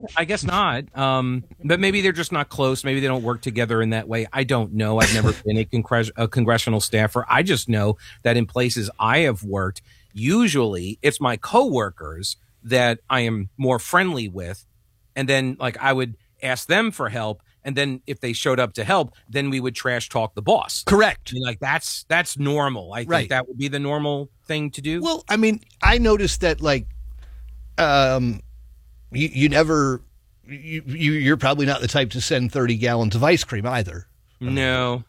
I guess not. But maybe they're just not close. Maybe they don't work together in that way. I don't know. I've never been a congressional staffer. I just know that in places I have worked, usually it's my coworkers that I am more friendly with. And then like I would ask them for help. And then if they showed up to help, then we would trash talk the boss. Correct. I mean, like that's normal. I think that would be the normal thing to do. Well, I mean, I noticed that like, you're probably not the type to send 30 gallons of ice cream either. No.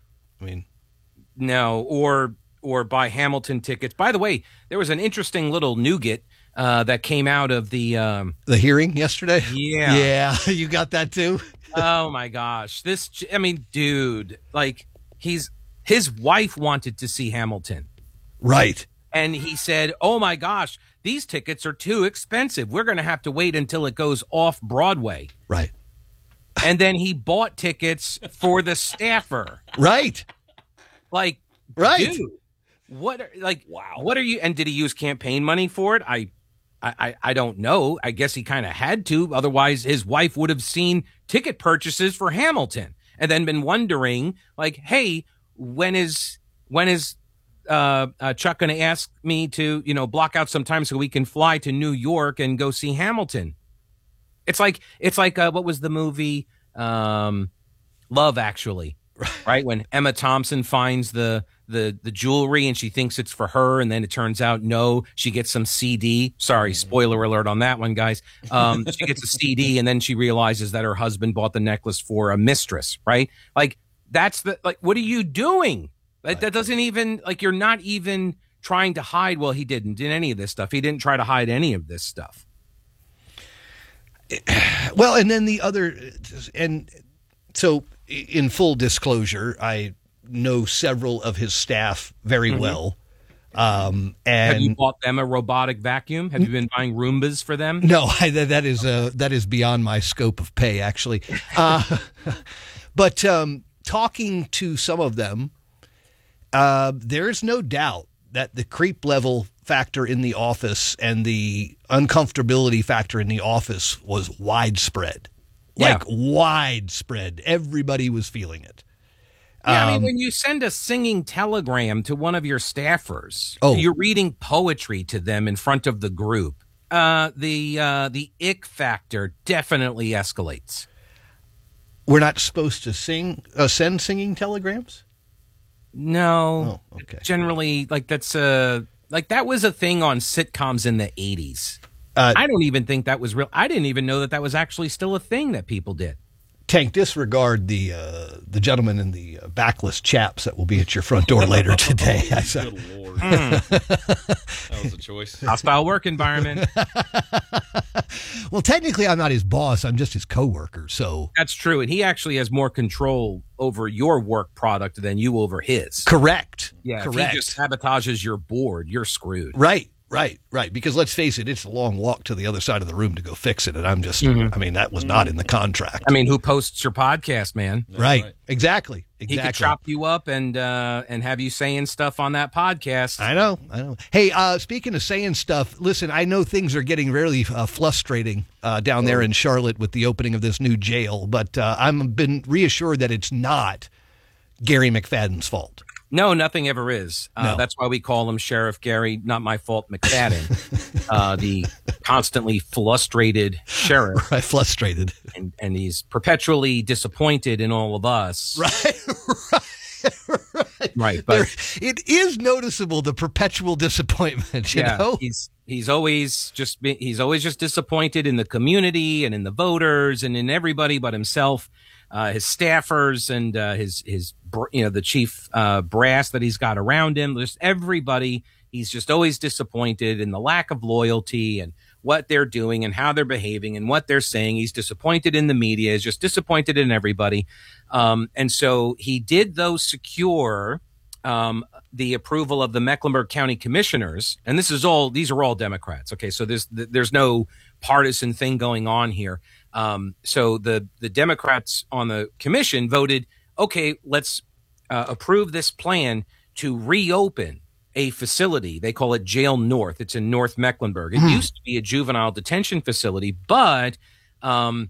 Or buy Hamilton tickets. By the way, there was an interesting little nougat that came out of the hearing yesterday. Yeah. You got that too. Oh my gosh. Dude, like his wife wanted to see Hamilton. Right. And he said, "Oh my gosh, these tickets are too expensive. We're going to have to wait until it goes off Broadway." Right. And then he bought tickets for the staffer. Right. Like, right. Dude, what are you, and did he use campaign money for it? I don't know. I guess he kind of had to. Otherwise, his wife would have seen ticket purchases for Hamilton and then been wondering, like, hey, when is Chuck going to ask me to, block out some time so we can fly to New York and go see Hamilton? It's like what was the movie Love Actually, right? When Emma Thompson finds the jewelry and she thinks it's for her, and then it turns out no, she gets some CD. Sorry, spoiler alert on that one, guys. She gets a CD and then she realizes that her husband bought the necklace for a mistress, right? Like what are you doing? That doesn't even, like, you're not even trying to hide. Well, he didn't in any of this stuff. He didn't try to hide any of this stuff. Well, and then and so in full disclosure, I know several of his staff very well. And have you bought them a robotic vacuum? Have you been buying Roombas for them? No, that is beyond my scope of pay, actually. But talking to some of them, there's no doubt that the creep level factor in the office and the uncomfortability factor in the office was widespread. Like widespread. Everybody was feeling it. Yeah, I mean, when you send a singing telegram to one of your staffers, you're reading poetry to them in front of the group. The ick factor definitely escalates. We're not supposed to send singing telegrams? No. Oh, okay. Generally, that was a thing on sitcoms in the 80s. I don't even think that was real. I didn't even know that was actually still a thing that people did. Tank, disregard the gentleman in the backless chaps that will be at your front door later today. Good Lord. That was a choice. Hostile work environment. Well, technically, I'm not his boss. I'm just his coworker. So that's true. And he actually has more control over your work product than you over his. Correct. Yeah. Correct. If he just sabotages your board, you're screwed. Right. Because let's face it, it's a long walk to the other side of the room to go fix it. And I'm just, I mean, that was not in the contract. I mean, who posts your podcast, man? Right. Exactly. He could chop you up and have you saying stuff on that podcast. I know. Hey, speaking of saying stuff, listen, I know things are getting really frustrating down there in Charlotte with the opening of this new jail, but I've been reassured that it's not Gary McFadden's fault. No, nothing ever is. No. That's why we call him Sheriff Gary, not my fault, McFadden, the constantly frustrated sheriff. Right, frustrated. And he's perpetually disappointed in all of us. Right. But it is noticeable, the perpetual disappointment, you know? He's always just disappointed in the community and in the voters and in everybody but himself. His staffers and the chief brass that he's got around him, just everybody. He's just always disappointed in the lack of loyalty and what they're doing and how they're behaving and what they're saying. He's disappointed in the media. He's just disappointed in everybody. And so he did, though, secure the approval of the Mecklenburg County Commissioners. And these are all Democrats. Okay, so there's no partisan thing going on here. So the Democrats on the commission voted, okay, let's approve this plan to reopen a facility. They call it Jail North. It's in North Mecklenburg. It used to be a juvenile detention facility, but